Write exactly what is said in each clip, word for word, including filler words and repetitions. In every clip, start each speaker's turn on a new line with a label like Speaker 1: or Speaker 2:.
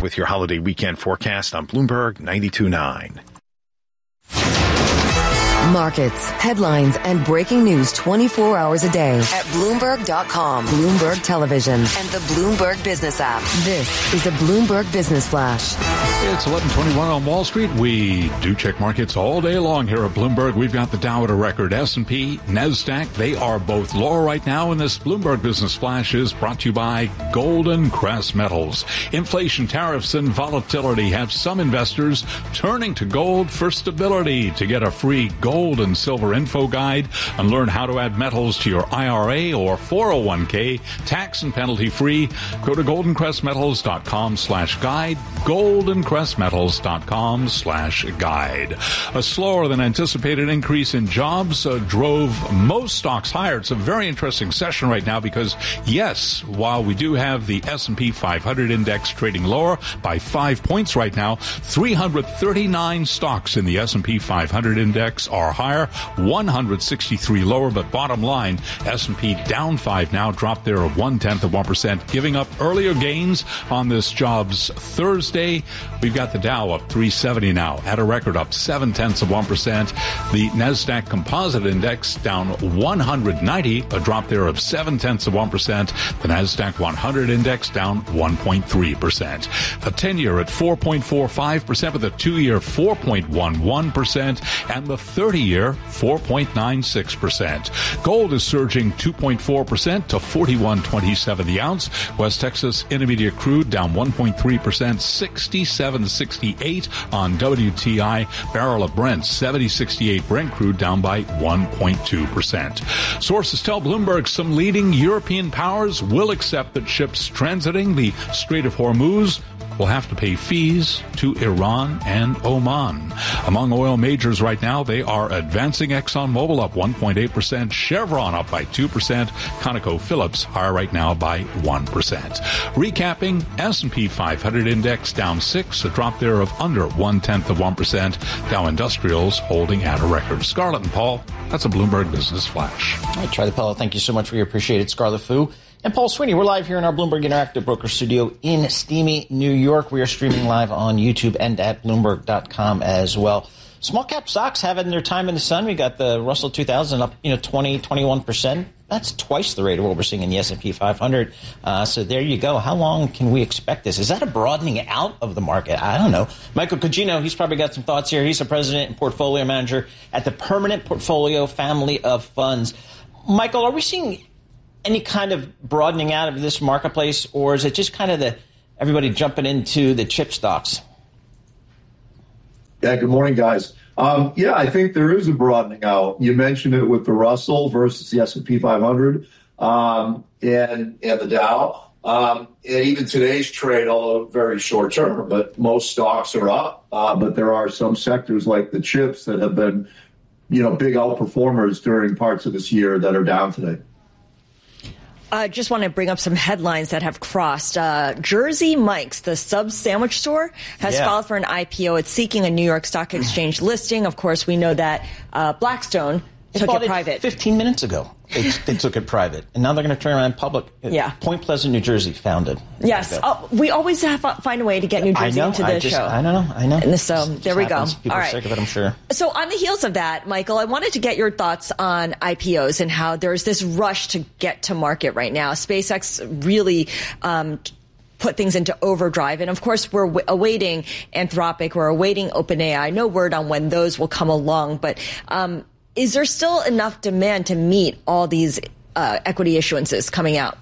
Speaker 1: with your holiday weekend forecast on Bloomberg ninety-two point nine.
Speaker 2: Markets, headlines, and breaking news twenty-four hours a day at Bloomberg dot com, Bloomberg Television, and the Bloomberg Business app. This is a Bloomberg Business Flash.
Speaker 3: It's eleven twenty-one on Wall Street. We do check markets all day long here at Bloomberg. We've got the Dow at a record. S and P, NASDAQ, they are both lower right now. And this Bloomberg Business Flash is brought to you by Golden Crest Metals. Inflation, tariffs, and volatility have some investors turning to gold for stability. To get a free gold and silver info guide and learn how to add metals to your I R A or four oh one k, tax and penalty free, go to golden crest metals dot com slash guide, golden crest metals dot com slash guide. A slower than anticipated increase in jobs uh, drove most stocks higher. It's a very interesting session right now because, yes, while we do have the S and P five hundred index trading lower by five points right now, three hundred thirty-nine stocks in the S and P five hundred index are higher, one hundred sixty-three lower, but bottom line, S and P down five now, dropped there of one-tenth of one percent, giving up earlier gains on this jobs Thursday. We've got the Dow up three seventy now, at a record up seven-tenths of one percent. The NASDAQ Composite Index down one hundred ninety, a drop there of seven-tenths of one percent. The NASDAQ one hundred Index down one point three percent. The ten-year at four point four five percent, with a two-year four point one one percent, and the thirty-year four point nine six percent. Gold is surging two point four percent to forty-one twenty-seven the ounce. West Texas Intermediate crude down one point three percent, sixty-seven sixty-eight on W T I. Barrel of Brent seventy sixty-eight. Brent crude down by one point two percent. Sources tell Bloomberg some leading European powers will accept that ships transiting the Strait of Hormuz will have to pay fees to Iran and Oman. Among oil majors right now, they are advancing. ExxonMobil up one point eight percent, Chevron up by two percent, ConocoPhillips higher right now by one percent. Recapping, S and P five hundred index down six, a drop there of under one-tenth of one percent. Dow Industrials holding at a record. Scarlett and Paul, that's a Bloomberg Business Flash.
Speaker 4: All right, Charlie Pellet, thank you so much. We appreciate it. Scarlett Fu and Paul Sweeney. We're live here in our Bloomberg Interactive Broker Studio in steamy New York. We are streaming live on YouTube and at Bloomberg dot com as well. Small cap stocks having their time in the sun. We got the Russell two thousand up, you know, twenty, twenty-one percent. That's twice the rate of what we're seeing in the S and P five hundred. Uh, so there you go. How long can we expect this? Is that a broadening out of the market? I don't know. Michael Cugino, he's probably got some thoughts here. He's the president and portfolio manager at the Permanent Portfolio family of funds. Michael, are we seeing any kind of broadening out of this marketplace, or is it just kind of the everybody jumping into the chip stocks?
Speaker 5: Yeah, good morning, guys. Um, yeah, I think there is a broadening out. You mentioned it with the Russell versus the S and P five hundred um, and, and the Dow. Um, and even today's trade, although very short term, but most stocks are up. Uh, but there are some sectors like the chips that have been, you know, big outperformers during parts of this year that are down today.
Speaker 6: I uh, just want to bring up some headlines that have crossed. Uh, Jersey Mike's, the sub sandwich store, has yeah. filed for an I P O. It's seeking a New York Stock Exchange listing. Of course, we know that uh, Blackstone
Speaker 4: they
Speaker 6: took
Speaker 4: bought
Speaker 6: it private.
Speaker 4: It fifteen minutes ago, they, they took it private. And now they're going to turn around public.
Speaker 6: Yeah.
Speaker 4: Point Pleasant, New Jersey, founded.
Speaker 6: Yes. Oh, we always have find a way to get New Jersey
Speaker 4: know,
Speaker 6: into the
Speaker 4: I just,
Speaker 6: show.
Speaker 4: I know, I know.
Speaker 6: And so there we
Speaker 4: happens.
Speaker 6: go.
Speaker 4: People
Speaker 6: All
Speaker 4: are
Speaker 6: right.
Speaker 4: sick of it, I'm sure.
Speaker 6: So on the heels of that, Michael, I wanted to get your thoughts on I P Os and how there's this rush to get to market right now. SpaceX really um, put things into overdrive. And of course, we're w- awaiting Anthropic. We're awaiting OpenAI. No word on when those will come along. But um, is there still enough demand to meet all these uh, equity issuances coming out?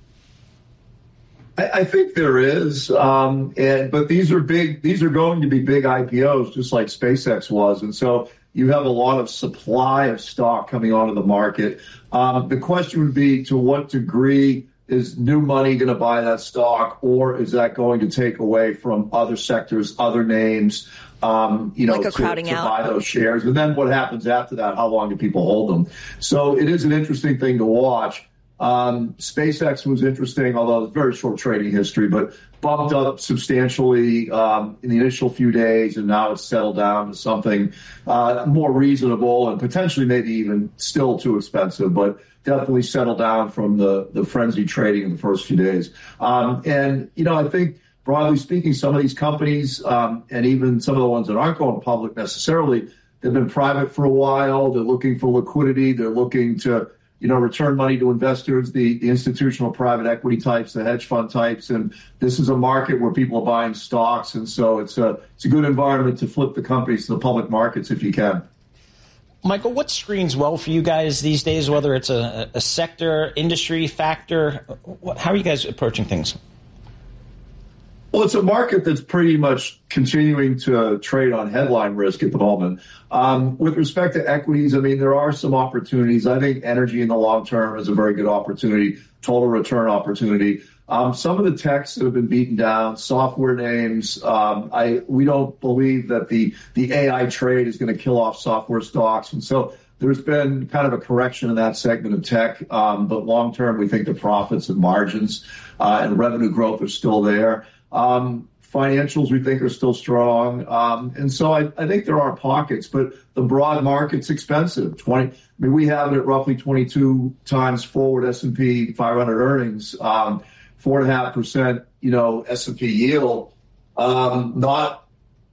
Speaker 5: I, I think there is, um, and but these are big. These are going to be big I P Os, just like SpaceX was, and so you have a lot of supply of stock coming onto the market. Um, the question would be, to what degree is new money going to buy that stock, or is that going to take away from other sectors, other names? Um, you know,
Speaker 6: like a
Speaker 5: to,
Speaker 6: crowding
Speaker 5: to
Speaker 6: out.
Speaker 5: buy those shares. And then what happens after that? How long do people hold them? So it is an interesting thing to watch. Um, SpaceX was interesting, although it's very short trading history, but bumped up substantially um, in the initial few days, and now it's settled down to something uh, more reasonable and potentially maybe even still too expensive, but definitely settled down from the, the frenzied trading in the first few days. Um, and, you know, I think broadly speaking, some of these companies, um, and even some of the ones that aren't going public necessarily, they've been private for a while. They're looking for liquidity. They're looking to, you know, return money to investors, the, the institutional private equity types, the hedge fund types. And this is a market where people are buying stocks. And so it's a, it's a good environment to flip the companies to the public markets if you can.
Speaker 4: Michael, what screens well for you guys these days, whether it's a, a sector, industry, factor? How are you guys approaching things?
Speaker 5: Well, it's a market that's pretty much continuing to trade on headline risk at the moment. Um, with respect to equities, I mean, there are some opportunities. I think energy in the long term is a very good opportunity, total return opportunity. Um, some of the techs that have been beaten down, software names, um, I we don't believe that the, the A I trade is going to kill off software stocks. And so there's been kind of a correction in that segment of tech. Um, but long term, we think the profits and margins uh, and revenue growth are still there. Um, financials we think are still strong. Um, and so I, I think there are pockets, but the broad market's expensive. twenty, I mean, we have it at roughly twenty-two times forward S and P five hundred earnings, um, four and a half percent, you know, S and P yield. Um, not,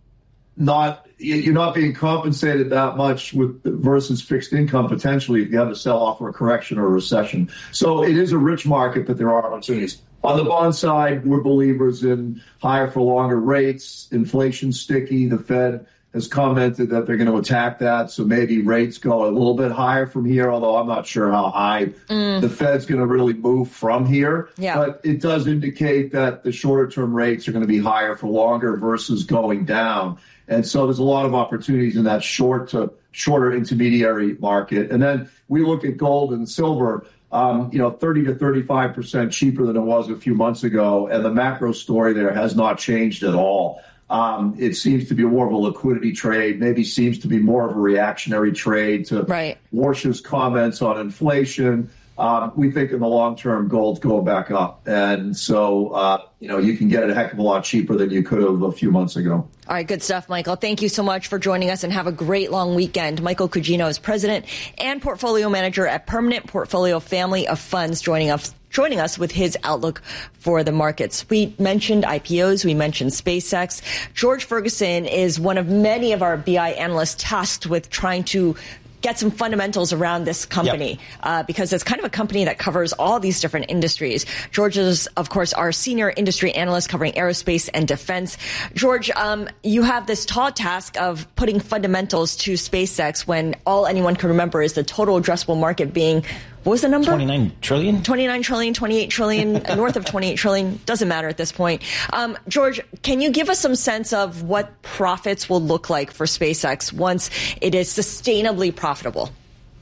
Speaker 5: not, you're not being compensated that much with versus fixed income potentially if you have a sell off or a correction or a recession. So it is a rich market, but there are opportunities. On the bond side, we're believers in higher for longer rates, inflation sticky. The Fed has commented that they're going to attack that. So maybe rates go a little bit higher from here, although I'm not sure how high mm. the Fed's going to really move from here.
Speaker 6: Yeah.
Speaker 5: But it does indicate that the shorter term rates are going to be higher for longer versus going down. And so there's a lot of opportunities in that short to shorter intermediary market. And then we look at gold and silver. Um, you know, thirty to thirty-five percent cheaper than it was a few months ago. And the macro story there has not changed at all. Um, it seems to be more of a liquidity trade, maybe seems to be more of a reactionary trade to
Speaker 6: right.
Speaker 5: Warsh's comments on inflation. Um, we think in the long term, gold's going back up. And so, uh, you know, you can get it a heck of a lot cheaper than you could have a few months ago.
Speaker 6: All right, good stuff, Michael. Thank you so much for joining us and have a great long weekend. Michael Cugino is president and portfolio manager at Permanent Portfolio Family of Funds, joining us joining us with his outlook for the markets. We mentioned I P Os. We mentioned SpaceX. George Ferguson is one of many of our B I analysts tasked with trying to get some fundamentals around this company, yep. uh, because it's kind of a company that covers all these different industries. George is, of course, our senior industry analyst covering aerospace and defense. George, um, you have this tall task of putting fundamentals to SpaceX when all anyone can remember is the total addressable market being, what was the number?
Speaker 4: twenty-nine trillion?
Speaker 6: twenty-nine trillion, twenty-eight trillion, north of twenty-eight trillion. Doesn't matter at this point. Um, George, can you give us some sense of what profits will look like for SpaceX once it is sustainably profitable?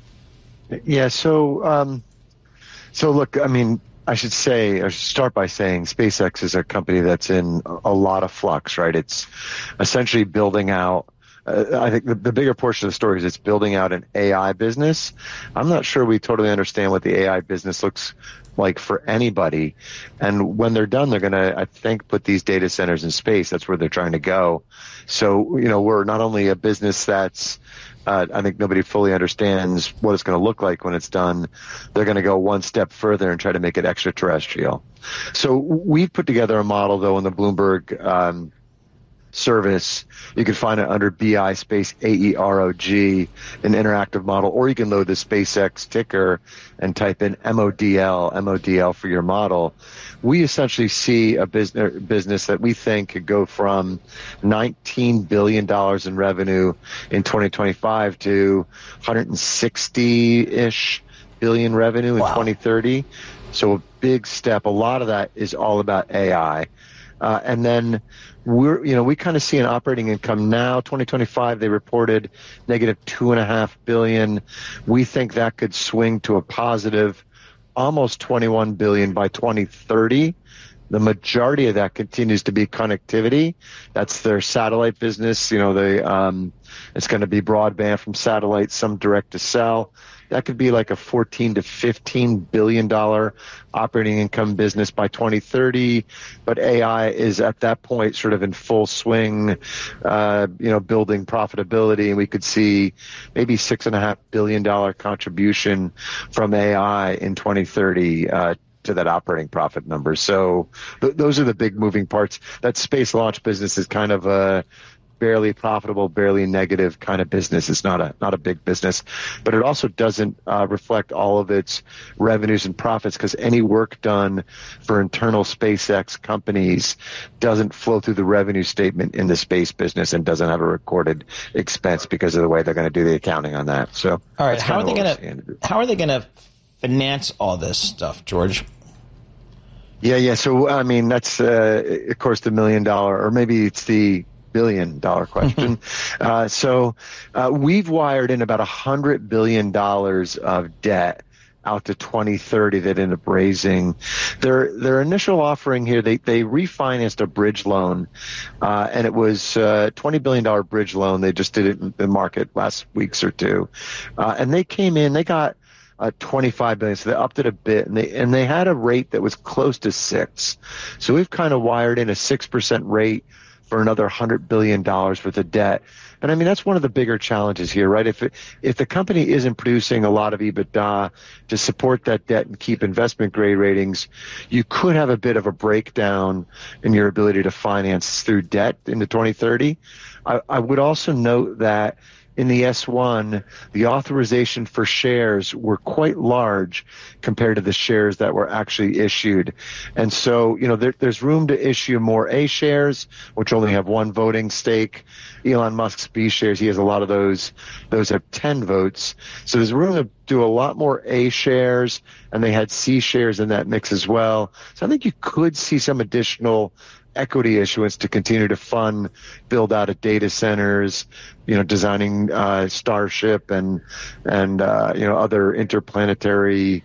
Speaker 7: Yeah, so, um, so look, I mean, I should say, I should start by saying SpaceX is a company that's in a lot of flux, right? It's essentially building out Uh, I think the, the bigger portion of the story is it's building out an A I business. I'm not sure we totally understand what the A I business looks like for anybody. And when they're done, they're going to, I think, put these data centers in space. That's where they're trying to go. So, you know, we're not only a business that's, uh, I think nobody fully understands what it's going to look like when it's done. They're going to go one step further and try to make it extraterrestrial. So we've put together a model, though, in the Bloomberg, um, service. You can find it under B I space A E R O G, an interactive model, or you can load the SpaceX ticker and type in M O D L, M O D L for your model. We essentially see a business business that we think could go from nineteen billion dollars in revenue in twenty twenty-five to one hundred sixty-ish billion revenue in wow. twenty thirty. So a big step. A lot of that is all about A I. Uh, and then we're, you know, we kind of see an operating income now. twenty twenty-five, they reported negative two and a half billion. We think that could swing to a positive, almost twenty-one billion by twenty thirty. The majority of that continues to be connectivity. That's their satellite business. You know, they, um, it's going to be broadband from satellite, some direct to cell. That could be like a fourteen to fifteen billion dollar operating income business by twenty thirty. But A I is at that point sort of in full swing, uh, you know, building profitability. And we could see maybe six and a half billion dollar contribution from A I in twenty thirty, uh, to that operating profit number. So th- those are the big moving parts. That space launch business is kind of a barely profitable, barely negative kind of business. It's not a not a big business, but it also doesn't uh, reflect all of its revenues and profits, because any work done for internal SpaceX companies doesn't flow through the revenue statement in the space business and doesn't have a recorded expense because of the way they're going to do the accounting on that. So,
Speaker 4: all right, how are they going to how are they going to finance all this stuff, George?
Speaker 7: Yeah, yeah. So I mean, that's uh, of course the million dollar, or maybe it's the billion dollar question. uh, so uh, we've wired in about a hundred billion dollars of debt out to twenty thirty that ended up raising. Their their initial offering here, they they refinanced a bridge loan, uh, and it was a twenty billion dollars bridge loan. They just did it in the market last weeks or two, uh, and they came in. They got Uh, twenty-five billion, so they upped it a bit, and they and they had a rate that was close to six. So we've kind of wired in a six percent rate for another one hundred billion dollars worth of debt. And I mean, that's one of the bigger challenges here, right? If it, if the company isn't producing a lot of EBITDA to support that debt and keep investment grade ratings, you could have a bit of a breakdown in your ability to finance through debt into twenty thirty. I, I would also note that in the S one, the authorization for shares were quite large compared to the shares that were actually issued. And so, you know, there, there's room to issue more A shares, which only have one voting stake. Elon Musk's B shares, he has a lot of those. Those have ten votes. So there's room to do a lot more A shares, and they had C shares in that mix as well. So I think you could see some additional equity issuance to continue to fund build out of data centers, you know, designing uh, Starship and and uh, you know, other interplanetary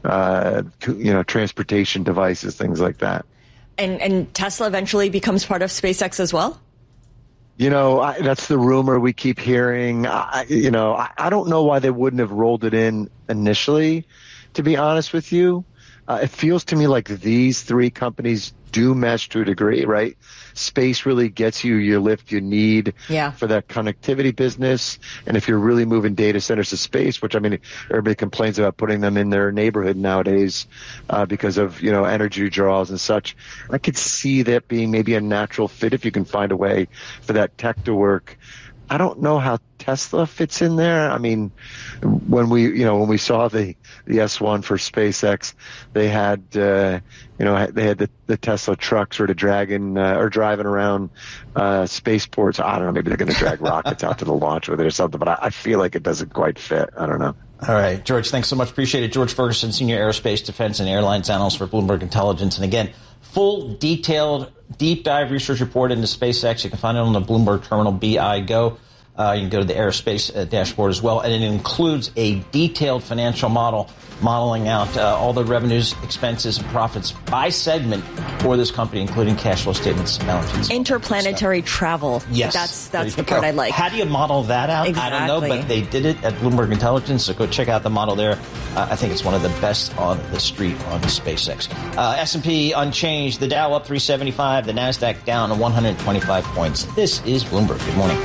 Speaker 7: uh, you know, transportation devices, things like that.
Speaker 6: And and Tesla eventually becomes part of SpaceX as well?
Speaker 7: You know, I, that's the rumor we keep hearing. I, you know, I, I don't know why they wouldn't have rolled it in initially, to be honest with you. Uh, it feels to me like these three companies do mesh to a degree, right? Space really gets you your lift you need
Speaker 6: yeah.
Speaker 7: for that connectivity business. And if you're really moving data centers to space, which I mean, everybody complains about putting them in their neighborhood nowadays uh, because of, you know, energy draws and such. I could see that being maybe a natural fit if you can find a way for that tech to work. I don't know how Tesla fits in there. I mean, when we, you know, when we saw the, the S one for SpaceX, they had, uh, you know, they had the, the Tesla truck sort of dragging, uh, or driving around, uh, spaceports. I don't know, maybe they're going to drag rockets out to the launch with it or something, but I, I feel like it doesn't quite fit. I don't know.
Speaker 4: All right, George, thanks so much. Appreciate it. George Ferguson, Senior Aerospace, Defense, and Airlines Analyst for Bloomberg Intelligence. And again, full, detailed, deep dive research report into SpaceX. You can find it on the Bloomberg Terminal B I Go. Uh, you can go to the aerospace uh, dashboard as well, and it includes a detailed financial model modeling out uh, all the revenues, expenses, and profits by segment for this company, including cash flow statements, balance sheets.
Speaker 6: Interplanetary travel.
Speaker 4: Yes.
Speaker 6: That's that's the part
Speaker 4: go.
Speaker 6: I like.
Speaker 4: How do you model that out?
Speaker 6: Exactly.
Speaker 4: I don't know, but they did it at Bloomberg Intelligence, so go check out the model there. Uh, I think it's one of the best on the street on SpaceX. Uh, S and P unchanged. The Dow up three seventy-five. The NASDAQ down one hundred twenty-five points. This is Bloomberg. Good morning.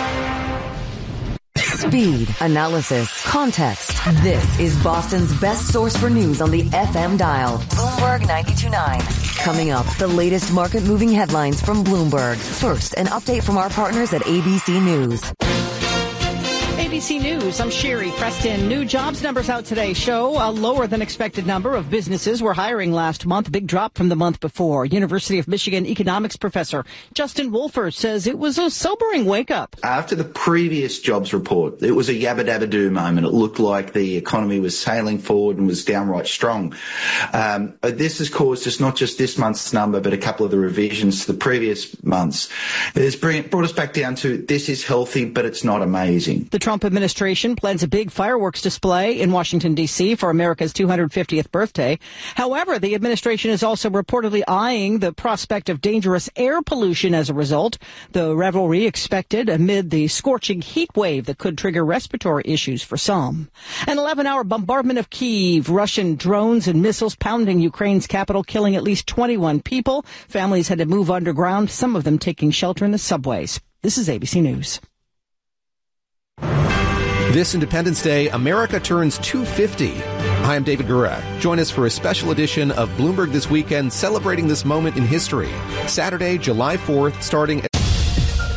Speaker 2: Speed, analysis, context. This is Boston's best source for news on the F M dial. Bloomberg ninety-two point nine. Coming up, the latest market-moving headlines from Bloomberg. First, an update from our partners at A B C News.
Speaker 8: A B C News, I'm Sherry Preston. New jobs numbers out today show a lower than expected number of businesses were hiring last month, a big drop from the month before. University of Michigan economics professor Justin Wolfers says it was a sobering wake-up.
Speaker 9: After the previous jobs report, it was a yabba-dabba-doo moment. It looked like the economy was sailing forward and was downright strong. Um, this has caused us not just this month's number, but a couple of the revisions to the previous months. It's brought us back down to this is healthy, but it's not amazing.
Speaker 8: The Trump administration plans a big fireworks display in Washington, D C for America's two hundred fiftieth birthday. However, the administration is also reportedly eyeing the prospect of dangerous air pollution as a result. The revelry expected amid the scorching heat wave that could trigger respiratory issues for some. An eleven-hour bombardment of Kyiv, Russian drones and missiles pounding Ukraine's capital, killing at least twenty-one people. Families had to move underground, some of them taking shelter in the subways. This is A B C News.
Speaker 10: This Independence Day, America turns two hundred fifty. Hi, I'm David Gurak. Join us for a special edition of Bloomberg This Weekend celebrating this moment in history. Saturday, July fourth, starting at